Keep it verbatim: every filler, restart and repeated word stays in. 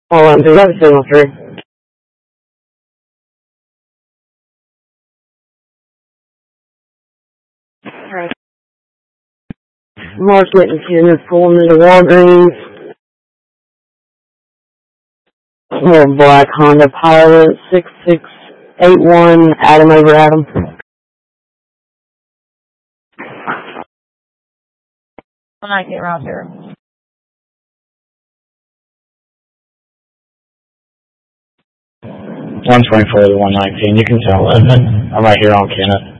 Hold on, do that signal through. Alright. Market and Kenneth pulling into Walgreens. Little black Honda Pilot, six six eight one, Adam over Adam. When I get around here. one twenty-four to one nineteen, you can tell. I'm right here on Kenneth.